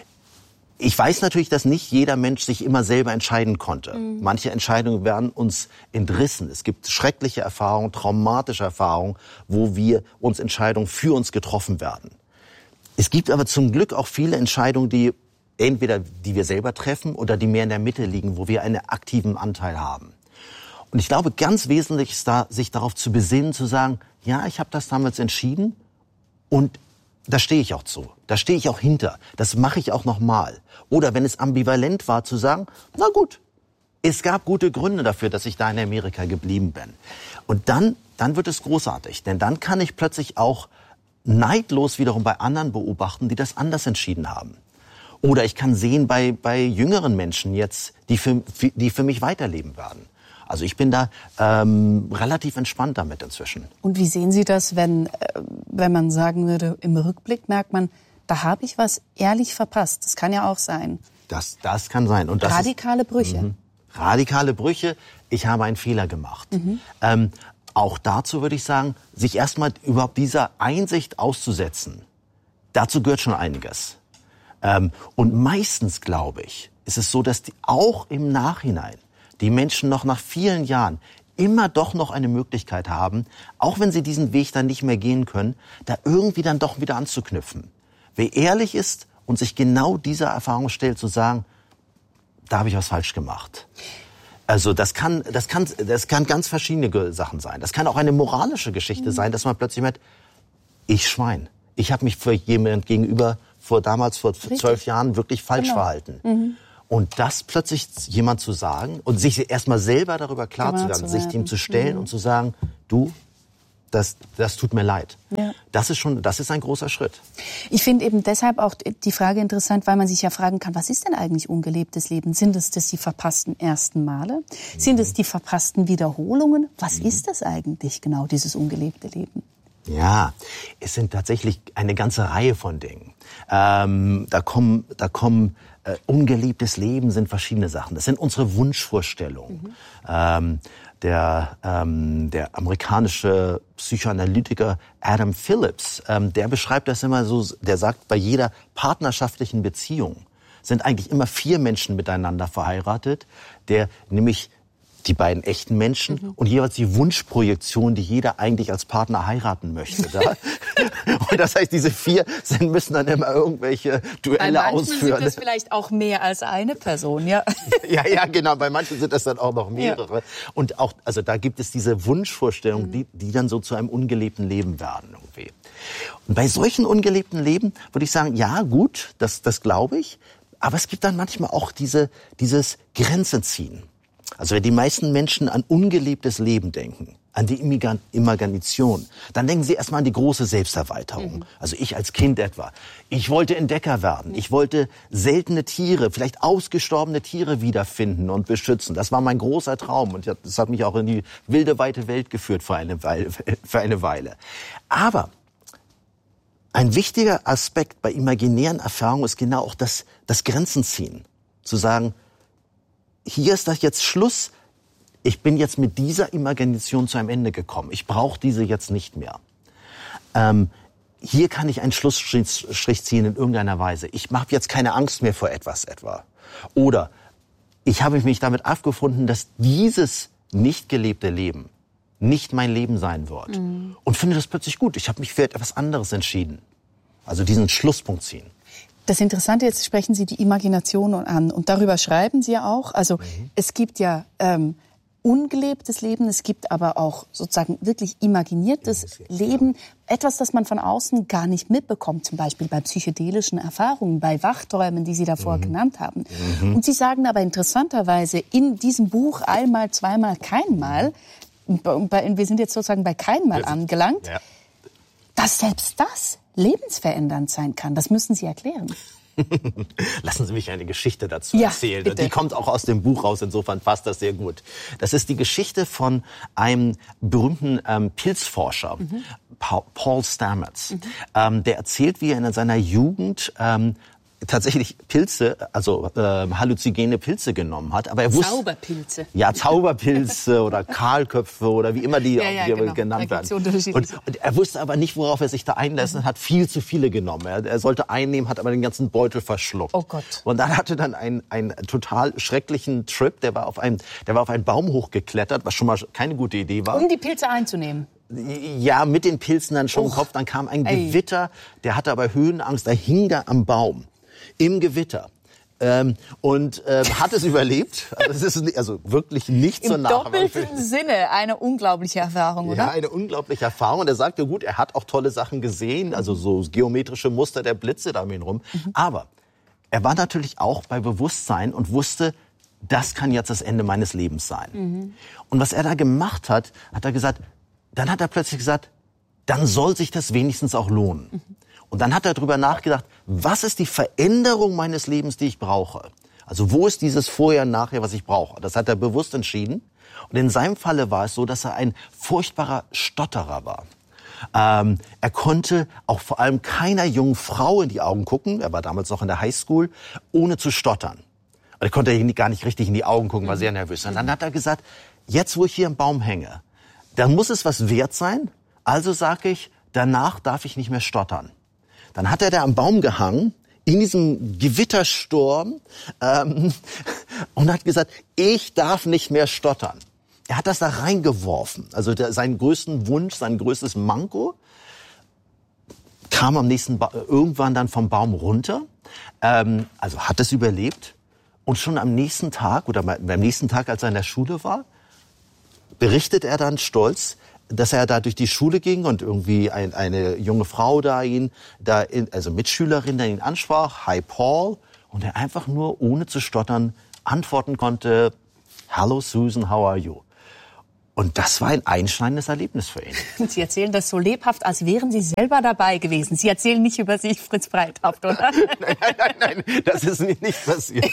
Ich weiß natürlich, dass nicht jeder Mensch sich immer selber entscheiden konnte. Mhm. Manche Entscheidungen werden uns entrissen. Es gibt schreckliche Erfahrungen, traumatische Erfahrungen, wo wir uns Entscheidungen für uns getroffen werden. Es gibt aber zum Glück auch viele Entscheidungen, die entweder die wir selber treffen oder die mehr in der Mitte liegen, wo wir einen aktiven Anteil haben. Und ich glaube, ganz wesentlich ist da, sich darauf zu besinnen, zu sagen, ja, ich habe das damals entschieden und da stehe ich auch zu. Da stehe ich auch hinter. Das mache ich auch nochmal. Oder wenn es ambivalent war, zu sagen, na gut, es gab gute Gründe dafür, dass ich da in Amerika geblieben bin. Und dann, dann wird es großartig, denn dann kann ich plötzlich auch neidlos wiederum bei anderen beobachten, die das anders entschieden haben. Oder ich kann sehen bei, bei jüngeren Menschen jetzt, die für, die für mich weiterleben werden. Also ich bin da ähm, relativ entspannt damit inzwischen. Und wie sehen Sie das, wenn, äh, wenn man sagen würde, im Rückblick merkt man, da habe ich was ehrlich verpasst. Das kann ja auch sein. Das, das kann sein. Und das radikale ist, Brüche. Mhm. Radikale Brüche, ich habe einen Fehler gemacht. Mhm. Ähm, auch dazu würde ich sagen, sich erstmal überhaupt dieser Einsicht auszusetzen. Dazu gehört schon einiges. Ähm, und meistens, glaube ich, ist es so, dass die auch im Nachhinein die Menschen noch nach vielen Jahren immer doch noch eine Möglichkeit haben, auch wenn sie diesen Weg dann nicht mehr gehen können, da irgendwie dann doch wieder anzuknüpfen. Wer ehrlich ist und sich genau dieser Erfahrung stellt, zu sagen, da habe ich was falsch gemacht. Also das kann, das kann, das kann ganz verschiedene Sachen sein. Das kann auch eine moralische Geschichte mhm. sein, dass man plötzlich merkt, ich Schwein. Ich habe mich für jemand gegenüber vor damals vor Richtig. zwölf Jahren wirklich falsch genau. verhalten. Mhm. Und das plötzlich jemand zu sagen und sich erstmal selber darüber klar zu werden, sich dem zu stellen mhm. und zu sagen, du, das, das tut mir leid. Ja. Das ist schon, das ist ein großer Schritt. Ich finde eben deshalb auch die Frage interessant, weil man sich ja fragen kann, was ist denn eigentlich ungelebtes Leben? Sind es das die verpassten ersten Male? Mhm. Sind es die verpassten Wiederholungen? Was mhm. ist das eigentlich genau, dieses ungelebte Leben? Ja, es sind tatsächlich eine ganze Reihe von Dingen. Ähm, da kommen, da kommen äh, ungelebtes Leben sind verschiedene Sachen. Das sind unsere Wunschvorstellungen. Mhm. Ähm, der, ähm, der amerikanische Psychoanalytiker Adam Phillips, ähm, der beschreibt das immer so. Der sagt, bei jeder partnerschaftlichen Beziehung sind eigentlich immer vier Menschen miteinander verheiratet, der nämlich die beiden echten Menschen mhm. und jeweils die Wunschprojektion, die jeder eigentlich als Partner heiraten möchte. Da. Und das heißt, diese vier sind, müssen dann immer irgendwelche Duelle bei ausführen. Bei manchen sind es vielleicht auch mehr als eine Person, ja. Ja, ja, genau. Bei manchen sind das dann auch noch mehrere. Ja. Und auch, also da gibt es diese Wunschvorstellungen, mhm. die, die dann so zu einem ungelebten Leben werden irgendwie. Und bei solchen ungelebten Leben würde ich sagen, ja, gut, das, das glaube ich. Aber es gibt dann manchmal auch diese, dieses Grenzen ziehen. Also wenn die meisten Menschen an ungelebtes Leben denken, an die Imagination, dann denken sie erstmal an die große Selbsterweiterung. Mhm. Also ich als Kind etwa. Ich wollte Entdecker werden. Ich wollte seltene Tiere, vielleicht ausgestorbene Tiere wiederfinden und beschützen. Das war mein großer Traum und das hat mich auch in die wilde, weite Welt geführt für eine Weile. Für eine Weile. Aber ein wichtiger Aspekt bei imaginären Erfahrungen ist genau auch das, das Grenzen ziehen. Zu sagen, hier ist das jetzt Schluss. Ich bin jetzt mit dieser Imagination zu einem Ende gekommen. Ich brauche diese jetzt nicht mehr. Ähm, hier kann ich einen Schlussstrich ziehen in irgendeiner Weise. Ich habe jetzt keine Angst mehr vor etwas etwa. Oder ich habe mich damit abgefunden, dass dieses nicht gelebte Leben nicht mein Leben sein wird. Mhm. Und finde das plötzlich gut. Ich habe mich für etwas anderes entschieden. Also diesen Schlusspunkt ziehen. Das Interessante, jetzt sprechen Sie die Imagination an und darüber schreiben Sie ja auch. Also mhm. es gibt ja ähm, ungelebtes Leben, es gibt aber auch sozusagen wirklich imaginiertes ja, Leben. Etwas, das man von außen gar nicht mitbekommt, zum Beispiel bei psychedelischen Erfahrungen, bei Wachträumen, die Sie davor mhm. genannt haben. Mhm. Und Sie sagen aber interessanterweise in diesem Buch einmal, zweimal, keinmal, wir sind jetzt sozusagen bei keinmal angelangt, ja. dass selbst das lebensverändernd sein kann. Das müssen Sie erklären. Lassen Sie mich eine Geschichte dazu ja, erzählen. Bitte. Die kommt auch aus dem Buch raus, insofern passt das sehr gut. Das ist die Geschichte von einem berühmten ähm, Pilzforscher, mhm. pa- Paul Stamets. Mhm. Ähm, der erzählt, wie er in seiner Jugend ähm, tatsächlich Pilze, also äh, halluzinogene Pilze genommen hat, aber er wusste Zauberpilze. Ja, Zauberpilze oder Kahlköpfe oder wie immer die, ja, ja, die genau. genannt werden. Und, und er wusste aber nicht, worauf er sich da einlässt, und hat viel zu viele genommen. Er, er sollte einnehmen, hat aber den ganzen Beutel verschluckt. Oh Gott. Und dann hatte dann einen einen total schrecklichen Trip, der war auf einen der war auf einen Baum hochgeklettert, was schon mal keine gute Idee war. Um die Pilze einzunehmen. Ja, mit den Pilzen dann schon im Kopf, dann kam ein Ey. Gewitter, der hatte aber Höhenangst, der hing da am Baum. Im Gewitter. Ähm, und äh, hat es überlebt. Also, es ist also wirklich nicht so nah. Im doppelten Sinne eine unglaubliche Erfahrung, oder? Ja, eine unglaubliche Erfahrung. Und er sagte, gut, er hat auch tolle Sachen gesehen, also so geometrische Muster der Blitze da um ihn rum. Mhm. Aber er war natürlich auch bei Bewusstsein und wusste, das kann jetzt das Ende meines Lebens sein. Mhm. Und was er da gemacht hat, hat er gesagt, dann hat er plötzlich gesagt, dann soll sich das wenigstens auch lohnen. Mhm. Und dann hat er darüber nachgedacht, was ist die Veränderung meines Lebens, die ich brauche? Also wo ist dieses Vorher und Nachher, was ich brauche? Das hat er bewusst entschieden. Und in seinem Falle war es so, dass er ein furchtbarer Stotterer war. Ähm, er konnte auch vor allem keiner jungen Frau in die Augen gucken, er war damals noch in der Highschool, ohne zu stottern. Und er konnte gar nicht richtig in die Augen gucken, war sehr nervös. Und dann hat er gesagt, jetzt wo ich hier am Baum hänge, dann muss es was wert sein. Also sage ich, danach darf ich nicht mehr stottern. Dann hat er da am Baum gehangen, in diesem Gewittersturm, ähm, und hat gesagt, ich darf nicht mehr stottern. er hat das da reingeworfen. Also der, seinen größten Wunsch, sein größtes Manko kam am nächsten ba- irgendwann dann vom Baum runter. Ähm, also hat es überlebt. Und schon am nächsten Tag oder beim nächsten Tag, als er in der Schule war, berichtet er dann stolz, dass er da durch die Schule ging und irgendwie ein, eine junge Frau da ihn, da in, also Mitschülerin, da ihn ansprach, Hi Paul, und er einfach nur ohne zu stottern antworten konnte, Hello Susan, how are you? Und das war ein einschneidendes Erlebnis für ihn. Sie erzählen das so lebhaft, als wären Sie selber dabei gewesen. Sie erzählen nicht über sich, Fritz Breithaupt, oder? Nein, nein, nein, nein, das ist nicht, nicht passiert.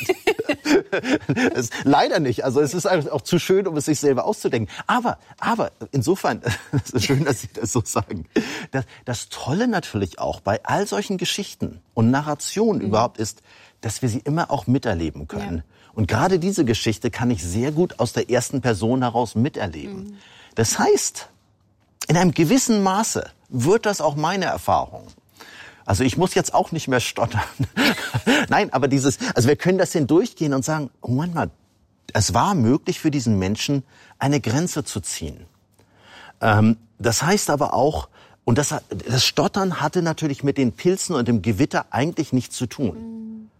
Das, leider nicht. Also es ist auch zu schön, um es sich selber auszudenken. Aber, aber insofern, es ist schön, dass Sie das so sagen. Das, das Tolle natürlich auch bei all solchen Geschichten und Narrationen mhm. überhaupt ist, dass wir sie immer auch miterleben können. Ja. Und gerade diese Geschichte kann ich sehr gut aus der ersten Person heraus miterleben. Mhm. Das heißt, in einem gewissen Maße wird das auch meine Erfahrung. Also ich muss jetzt auch nicht mehr stottern. Nein, aber dieses, also wir können das hindurchgehen und sagen, oh Moment mal, es war möglich für diesen Menschen, eine Grenze zu ziehen. Ähm, das heißt aber auch, und das, das Stottern hatte natürlich mit den Pilzen und dem Gewitter eigentlich nichts zu tun. Mhm.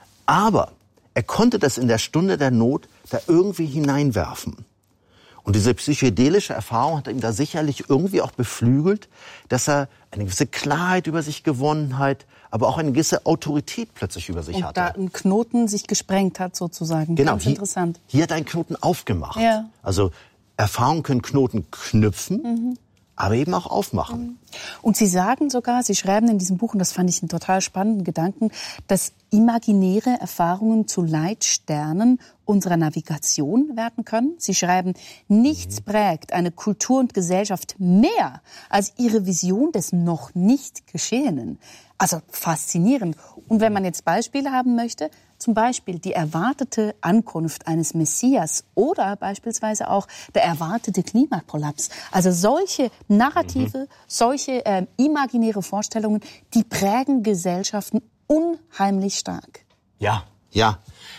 Aber er konnte das in der Stunde der Not da irgendwie hineinwerfen. Und diese psychedelische Erfahrung hat ihn da sicherlich irgendwie auch beflügelt, dass er eine gewisse Klarheit über sich gewonnen hat, aber auch eine gewisse Autorität plötzlich über sich und hatte. Und da ein Knoten sich gesprengt hat sozusagen. Genau, ganz hier, interessant. Hier hat ein Knoten aufgemacht. Ja. Also Erfahrungen können Knoten knüpfen, mhm. aber eben auch aufmachen. Und Sie sagen sogar, Sie schreiben in diesem Buch, und das fand ich einen total spannenden Gedanken, dass imaginäre Erfahrungen zu Leitsternen unserer Navigation werden können. Sie schreiben, nichts prägt eine Kultur und Gesellschaft mehr als ihre Vision des noch nicht Geschehenen. Also faszinierend. Und wenn man jetzt Beispiele haben möchte, zum Beispiel die erwartete Ankunft eines Messias oder beispielsweise auch der erwartete Klimakollaps. Also solche Narrative, mhm. solche äh, imaginäre Vorstellungen, die prägen Gesellschaften unheimlich stark. Ja, ja.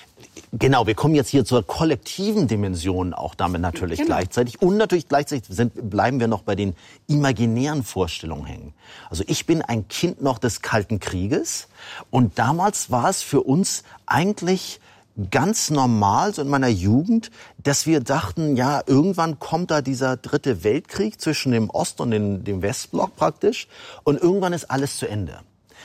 Genau, wir kommen jetzt hier zur kollektiven Dimension auch damit natürlich genau. gleichzeitig. Und natürlich gleichzeitig sind, bleiben wir noch bei den imaginären Vorstellungen hängen. Also ich bin ein Kind noch des Kalten Krieges. Und damals war es für uns eigentlich ganz normal, so in meiner Jugend, dass wir dachten, ja, irgendwann kommt da dieser dritte Weltkrieg zwischen dem Ost- und dem, dem Westblock praktisch. Und irgendwann ist alles zu Ende.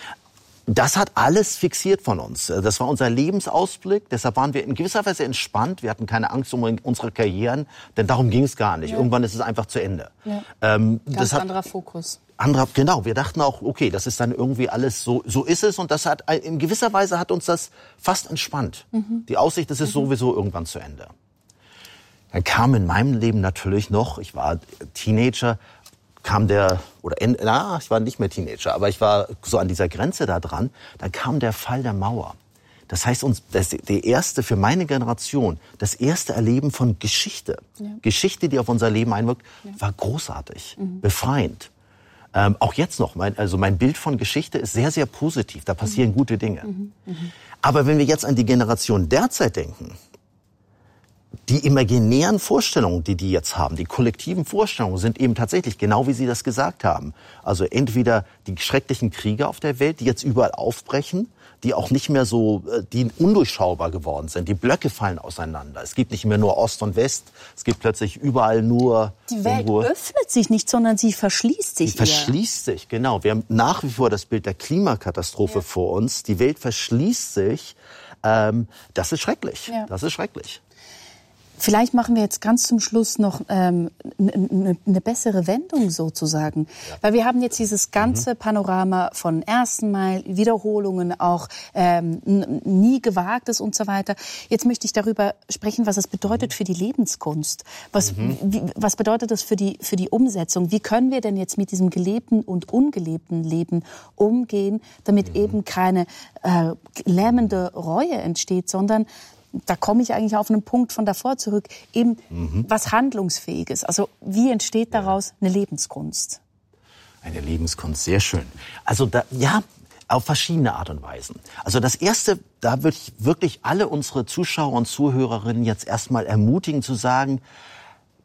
Das hat alles fixiert von uns. Das war unser Lebensausblick. Deshalb waren wir in gewisser Weise entspannt. Wir hatten keine Angst um unsere Karrieren, denn darum ging es gar nicht. Ja. Irgendwann ist es einfach zu Ende. Ja. Ähm, Ganz das hat, anderer Fokus. Anderer, genau. Wir dachten auch, okay, das ist dann irgendwie alles so, so ist es. Und das hat, in gewisser Weise hat uns das fast entspannt. Mhm. Die Aussicht, das ist mhm. sowieso irgendwann zu Ende. Dann kam in meinem Leben natürlich noch, ich war Teenager, kam der, oder, na, ich war nicht mehr Teenager, aber ich war so an dieser Grenze da dran, dann kam der Fall der Mauer. Das heißt, uns, das, die erste, für meine Generation, das erste Erleben von Geschichte, ja. Geschichte, die auf unser Leben einwirkt, ja. war großartig, mhm. befreiend. Ähm, auch jetzt noch, mein, also mein Bild von Geschichte ist sehr, sehr positiv, da passieren mhm. gute Dinge. Mhm. Mhm. Aber wenn wir jetzt an die Generation derzeit denken, die imaginären Vorstellungen, die die jetzt haben, die kollektiven Vorstellungen, sind eben tatsächlich genau wie Sie das gesagt haben. Also entweder die schrecklichen Kriege auf der Welt, die jetzt überall aufbrechen, die auch nicht mehr so, die undurchschaubar geworden sind. Die Blöcke fallen auseinander. Es gibt nicht mehr nur Ost und West. Es gibt plötzlich überall nur... Die Welt irgendwo. öffnet sich nicht, sondern sie verschließt sich. Sie verschließt sich, genau. Wir haben nach wie vor das Bild der Klimakatastrophe ja. vor uns. Die Welt verschließt sich. Ähm, das ist schrecklich. Ja. Das ist schrecklich. Vielleicht machen wir jetzt ganz zum Schluss noch ähm, eine, eine bessere Wendung sozusagen. Ja. Weil wir haben jetzt dieses ganze mhm. Panorama von ersten Mal, Wiederholungen, auch ähm, nie Gewagtes und so weiter. Jetzt möchte ich darüber sprechen, was es bedeutet mhm. für die Lebenskunst. Was, mhm. wie, was bedeutet das für die, für die Umsetzung? Wie können wir denn jetzt mit diesem gelebten und ungelebten Leben umgehen, damit mhm. eben keine äh, lähmende Reue entsteht, sondern da komme ich eigentlich auf einen Punkt von davor zurück, eben mhm. was Handlungsfähiges. Also wie entsteht daraus eine Lebenskunst? Eine Lebenskunst, sehr schön. Also da, ja, auf verschiedene Art und Weisen. Also das Erste, da würde ich wirklich alle unsere Zuschauer und Zuhörerinnen jetzt erstmal ermutigen zu sagen,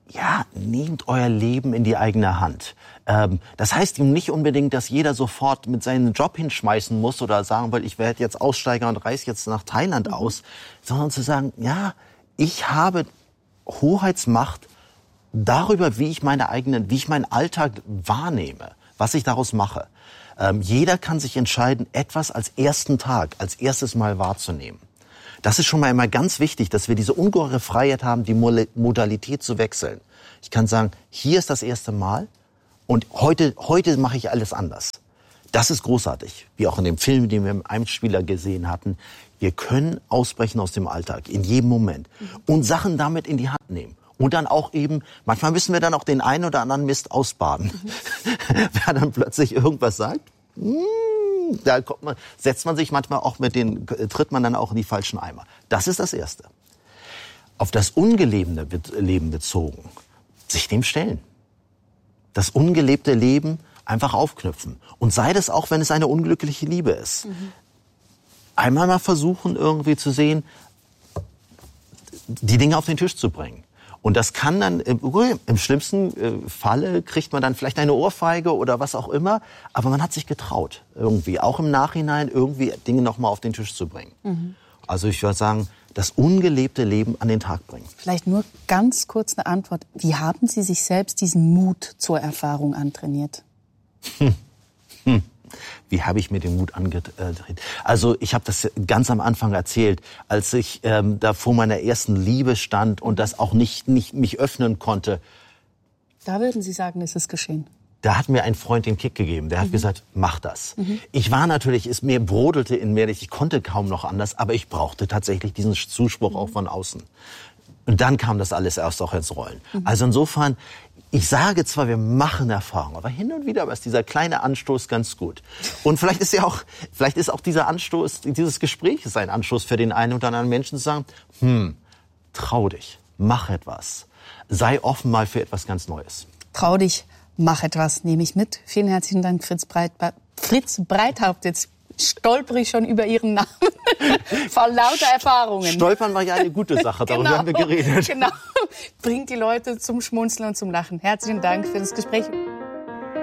ja, nehmt euer Leben in die eigene Hand. Ähm, das heißt nicht unbedingt, dass jeder sofort mit seinem Job hinschmeißen muss oder sagen will, ich werde jetzt Aussteiger und reise jetzt nach Thailand mhm. aus, sondern zu sagen, ja, ich habe Hoheitsmacht darüber, wie ich meine eigenen, wie ich meinen Alltag wahrnehme, was ich daraus mache. Ähm, jeder kann sich entscheiden, etwas als ersten Tag, als erstes Mal wahrzunehmen. Das ist schon mal immer ganz wichtig, dass wir diese ungeheure Freiheit haben, die Modalität zu wechseln. Ich kann sagen, hier ist das erste Mal und heute, heute mache ich alles anders. Das ist großartig, wie auch in dem Film, den wir im Einspieler gesehen hatten. Wir können ausbrechen aus dem Alltag in jedem Moment und Sachen damit in die Hand nehmen. Und dann auch eben, manchmal müssen wir dann auch den einen oder anderen Mist ausbaden. Mhm. Wer dann plötzlich irgendwas sagt, da kommt man, setzt man sich manchmal auch mit den, tritt man dann auch in die falschen Eimer. Das ist das Erste. Auf das ungelebte Leben bezogen, sich dem stellen. Das ungelebte Leben einfach aufknüpfen. Und sei das auch, wenn es eine unglückliche Liebe ist. Mhm. Einmal mal versuchen, irgendwie zu sehen, die Dinge auf den Tisch zu bringen. Und das kann dann, im schlimmsten Falle kriegt man dann vielleicht eine Ohrfeige oder was auch immer. Aber man hat sich getraut, irgendwie, auch im Nachhinein irgendwie Dinge nochmal auf den Tisch zu bringen. Mhm. Also ich würde sagen, das ungelebte Leben an den Tag bringen. Vielleicht nur ganz kurz eine Antwort. Wie haben Sie sich selbst diesen Mut zur Erfahrung antrainiert? Hm. Hm. Wie habe ich mir den Mut angedreht? Also ich habe das ganz am Anfang erzählt, als ich ähm, da vor meiner ersten Liebe stand und das auch nicht, nicht mich öffnen konnte. Da würden Sie sagen, ist es geschehen? Da hat mir ein Freund den Kick gegeben. Der hat mhm. gesagt, mach das. Mhm. Ich war natürlich, es mir brodelte in mir, ich konnte kaum noch anders, aber ich brauchte tatsächlich diesen Zuspruch mhm. auch von außen. Und dann kam das alles erst auch ins Rollen. Mhm. Also insofern, ich sage zwar, wir machen Erfahrungen, aber hin und wieder ist dieser kleine Anstoß ganz gut. Und vielleicht ist ja auch, vielleicht ist auch dieser Anstoß, dieses Gespräch ist ein Anstoß für den einen oder anderen Menschen zu sagen, hm, trau dich, mach etwas, sei offen mal für etwas ganz Neues. Trau dich, mach etwas, nehme ich mit. Vielen herzlichen Dank, Fritz Breit, Fritz Breithaupt. Jetzt stolpere ich schon über Ihren Namen. Vor lauter Erfahrungen. Stolpern war ja eine gute Sache, darüber genau, haben wir geredet. Genau, bringt die Leute zum Schmunzeln und zum Lachen. Herzlichen Dank für das Gespräch.